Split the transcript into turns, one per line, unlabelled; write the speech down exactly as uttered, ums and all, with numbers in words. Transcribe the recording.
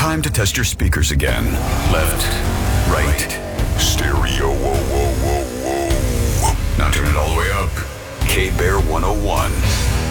Time to test your speakers again. Left, right, stereo, whoa, whoa, whoa, whoa. Now turn it all the way up. K-Bear one oh one.